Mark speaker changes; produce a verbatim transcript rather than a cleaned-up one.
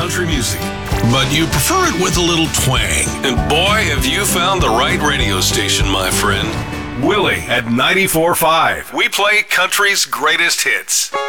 Speaker 1: country music, but you prefer it with a little twang. And boy, have you found the right radio station, my friend. Willie at ninety-four point five. We play country's greatest hits.